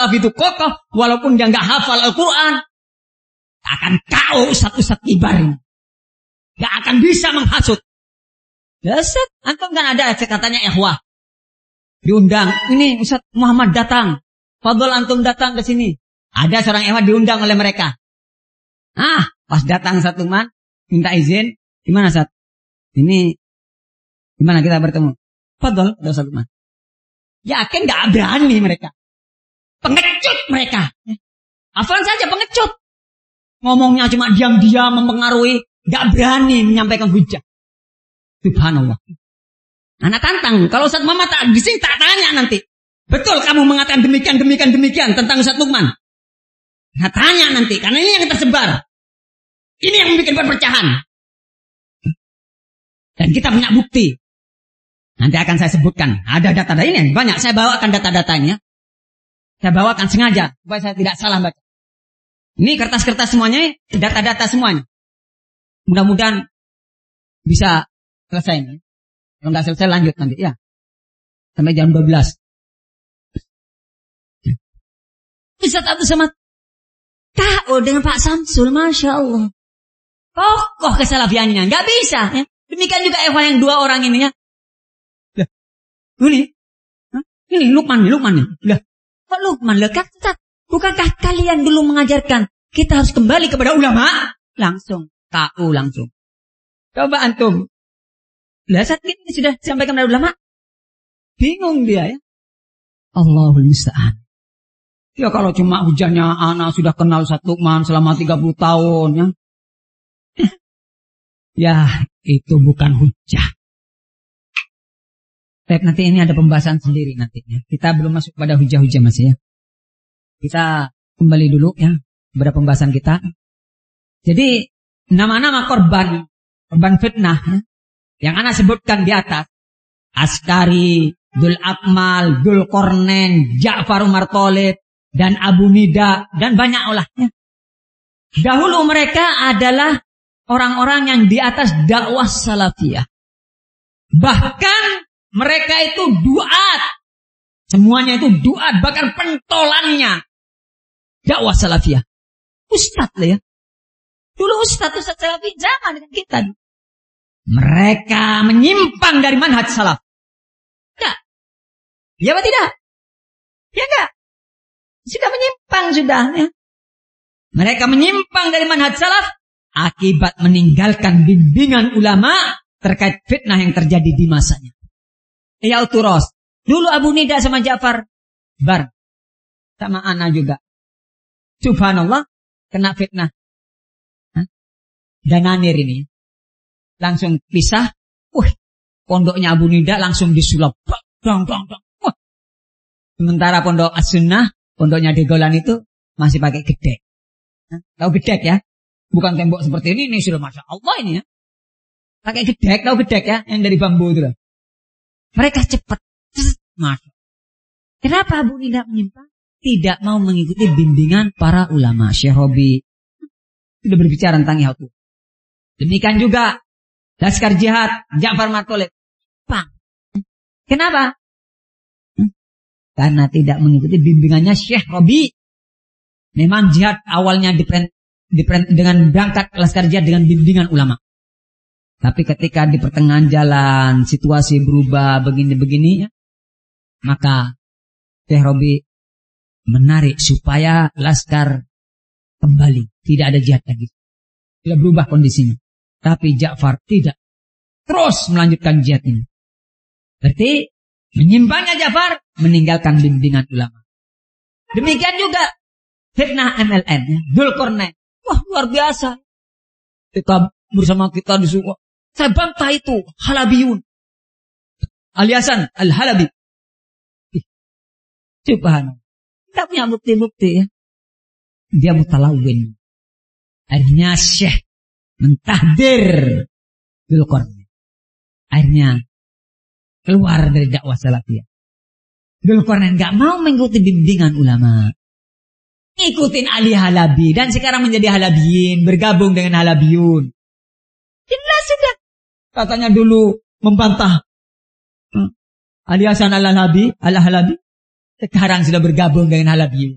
salaf itu kokoh, walaupun dia nggak hafal Al-Quran, akan kau Ustaz kibar ini. Nggak akan bisa menghasut. Ya Ustaz, antum kan ada katanya ikhwah. Diundang, ini Ustaz Muhammad datang. Fadol antum datang ke sini. Ada seorang ikhwah diundang oleh mereka. Pas datang satu man, minta izin. Gimana Ustaz? Ini, gimana kita bertemu? Fadol, ada satu man. Yakin gak berani mereka. Pengecut mereka. Hafalan saja pengecut. Ngomongnya cuma diam-diam mempengaruhi. Gak berani menyampaikan hujah. Subhanallah. Anak tantang. Kalau Ustaz Muhammad di sini tak tanya nanti. Betul kamu mengatakan demikian tentang Ustaz Lukman. Nah tanya nanti. Karena ini yang tersebar. Ini yang membuat perpecahan. Dan kita punya bukti. Nanti akan saya sebutkan. Ada data-data ini banyak. Saya bawakan data-datanya. Saya bawakan sengaja. Supaya saya tidak salah baca. Ini kertas-kertas semuanya. Data-data semuanya. Mudah-mudahan bisa selesai. Kalau nggak selesai lanjut nanti. Ya. Sampai jam 12. Ustaz Abdul Samad. Tahu dengan Pak Samsul. Masya Allah. Kokoh kesalafiannya. Nggak bisa. Ya. Demikian juga ikhwan yang 2 orang ini ya. Ini Lukman nih. Lah, kok Lukman? Lah, bukankah kalian dulu mengajarkan kita harus kembali kepada ulama? Langsung, tahu langsung. Coba antum. Lah, saat ini sudah disampaikan kepada ulama. Bingung dia ya. Allahul musta'an. Ya kalau cuma hujannya anak sudah kenal Ustaz Lukman selama 30 tahun ya. Ya, itu bukan hujah. Baik, nanti ini ada pembahasan sendiri nantinya. Kita belum masuk pada hujah-hujah masih ya. Kita kembali dulu ya kepada pembahasan kita. Jadi nama-nama korban fitnah ya, yang ana sebutkan di atas, Askari, Dzul Akmal, Dzul Qarnain, Ja'far Umar Thalib, dan Abu Nida dan banyak olahnya. Dahulu mereka adalah orang-orang yang di atas dakwah salafiyah. Bahkan mereka itu duat. Semuanya itu duat. Bahkan pentolannya dakwah salafiyah. Ustaz lah ya. Dulu Ustaz salafi zaman dengan kita. Mereka menyimpang dari manhaj salaf. Enggak. Ya apa tidak? Ya enggak. Sudah menyimpang sudah ya. Mereka menyimpang dari manhaj salaf akibat meninggalkan bimbingan ulama terkait fitnah yang terjadi di masanya. Ya Uturos. Dulu Abu Nida sama Ja'far bar. Sama Ana juga. Subhanallah. Kena fitnah. Dananir ini. Langsung pisah. Pondoknya Abu Nida langsung disulap. Dong. Sementara pondok As-Sunnah. Pondoknya Degolan itu masih pakai gedek. Tahu gedek ya? Bukan tembok seperti ini sudah Masya Allah ini ya. Pakai gedek. Tahu gedek ya? Yang dari bambu itu loh. Mereka cepat. Masuk. Kenapa Abu Nida menyimpang? Tidak mau mengikuti bimbingan para ulama. Syekh Robi sudah berbicara tentang itu. Demikian juga Laskar Jihad, Ja'far Umar Thalib. Kenapa? Karena tidak mengikuti bimbingannya Syekh Robi. Memang jihad awalnya dengan berangkat Laskar Jihad dengan bimbingan ulama. Tapi ketika di pertengahan jalan situasi berubah begini-begini ya, maka Syekh Robi menarik supaya Laskar kembali, tidak ada jihad lagi. Tidak berubah kondisinya. Tapi Ja'far tidak. Terus melanjutkan jihad ini. Berarti menyimpangnya Ja'far meninggalkan bimbingan ulama. Demikian juga fitnah MLN ya, Dzul Qarnain. Wah, luar biasa. Kita bersama kita disuruh. Saya bantah itu Halabiyun. Aliasan Al-Halabi. Subhanallah. Tidak punya bukti-bukti ya. Dia mutalawin. Akhirnya Syekh mentahdir Dzul Qarnain. Akhirnya keluar dari dakwah salafiyah. Dzul Qarnain gak mau mengikuti bimbingan ulama. Ikutin Ali Halabi. Dan sekarang menjadi Halabiyin. Bergabung dengan Halabiyun. Jelas sudah. Katanya dulu membantah Ali Hasan Al-Halabi. Sekarang sudah bergabung dengan Halabi.